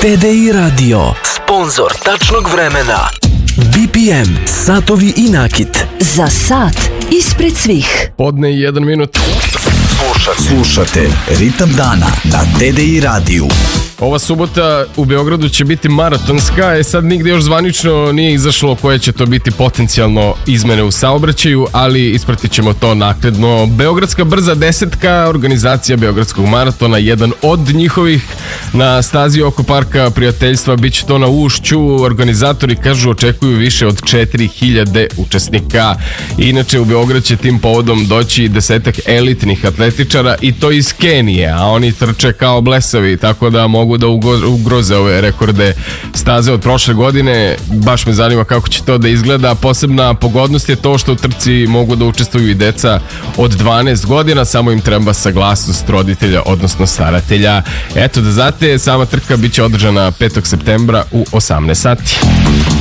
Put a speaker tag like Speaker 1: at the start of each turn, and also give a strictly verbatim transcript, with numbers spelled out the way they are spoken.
Speaker 1: T D I Radio, sponzor tačnog vremena. B P M, satovi i nakit.
Speaker 2: Za sat ispred svih.
Speaker 3: Podne i jedan minut.
Speaker 1: Slušate. Slušate Ritam dana na T D I radiju.
Speaker 3: Ova subota u Beogradu će biti maratonska, e sad nigde još zvanično nije izašlo koje će to biti potencijalno izmene u saobraćaju, ali ispratit ćemo to naknadno. Beogradska brza desetka, organizacija Beogradskog maratona, jedan od njihovih na stazi oko Parka prijateljstva, bit će to na Ušću. Organizatori kažu očekuju više od četiri hiljade učesnika. Inače u Beograd će tim povodom doći desetak elitnih atletičara i to iz Kenije, a oni trče kao blesavi, tako da mogu da ugroze ove rekorde staze od prošle godine. Baš me zanima kako će to da izgleda. Posebna pogodnost je to što u trci mogu da učestvuju i deca od dvanaest godina, samo im treba saglasnost roditelja, odnosno staratelja. Eto da znate, sama trka biće održana petog septembra u osamnaest sati.